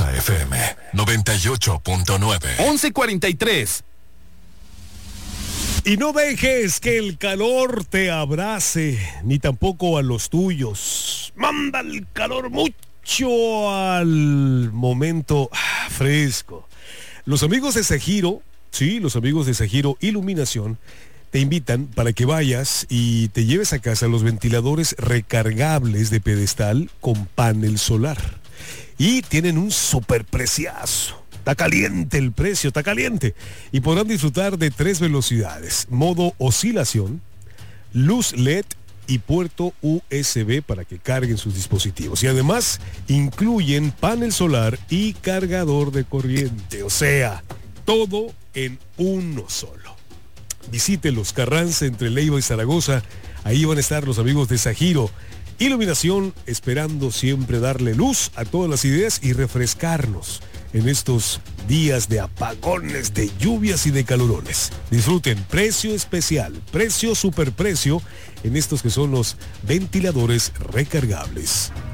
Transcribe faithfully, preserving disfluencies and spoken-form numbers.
Exa F M noventa y ocho punto nueve. once cuarenta y tres. Y no dejes que el calor te abrace, ni tampoco a los tuyos. Manda el calor mucho al momento fresco. Los amigos de Sajiro, sí, los amigos de Sajiro Iluminación, te invitan para que vayas y te lleves a casa los ventiladores recargables de pedestal con panel solar. Y tienen un superpreciazo. Está caliente el precio, está caliente. Y podrán disfrutar de tres velocidades: modo oscilación, luz L E D y puerto U S B para que carguen sus dispositivos. Y además incluyen panel solar y cargador de corriente. O sea, todo en uno solo. Visite los Carranza entre Leiva y Zaragoza. Ahí van a estar los amigos de Sajiro Iluminación, esperando siempre darle luz a todas las ideas y refrescarnos en estos días de apagones, de lluvias y de calorones. Disfruten precio especial, precio superprecio en estos que son los ventiladores recargables.